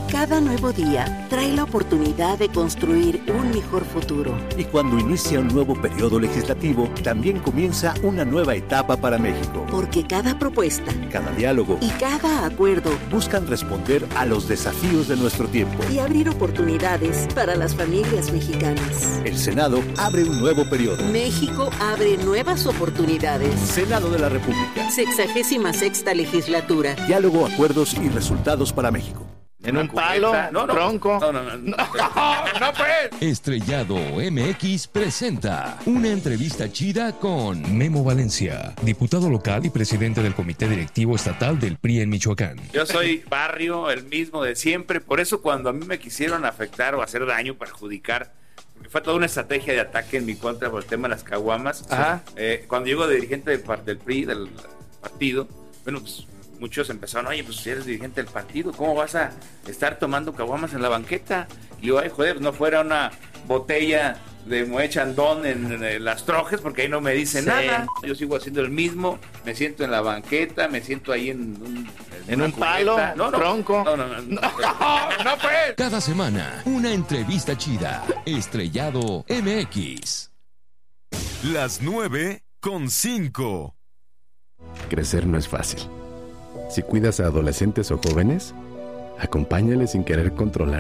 Cada nuevo día trae la oportunidad de construir un mejor futuro. Y cuando inicia un nuevo periodo legislativo, también comienza una nueva etapa para México. Porque cada propuesta, cada diálogo y cada acuerdo buscan responder a los desafíos de nuestro tiempo y abrir oportunidades para las familias mexicanas. El Senado abre un nuevo periodo. México abre nuevas oportunidades. Senado de la República. 66ª legislatura. Diálogo, acuerdos y resultados para México. En un palo, tronco. No, pues. Estrellado MX presenta una entrevista chida con Memo Valencia, diputado local y presidente del Comité Directivo Estatal del PRI en Michoacán. Yo soy barrio, el mismo de siempre, por eso cuando a mí me quisieron afectar o hacer daño, perjudicar, porque fue toda una estrategia de ataque en mi contra por el tema de las caguamas. Cuando llego de dirigente del PRI, del partido, bueno, pues muchos empezaron, oye, pues si eres dirigente del partido, ¿cómo vas a estar tomando caguamas en la banqueta? Y yo, ay, joder, no fuera una botella de Moët Chandon en las Trojes, porque ahí no me dice nada. Yo sigo haciendo el mismo, me siento en la banqueta, me siento ahí en un palo, tronco. No, pues. Cada semana, una entrevista chida. Estrellado MX. Las 9:05. Crecer no es fácil. Si cuidas a adolescentes o jóvenes, acompáñales sin querer controlar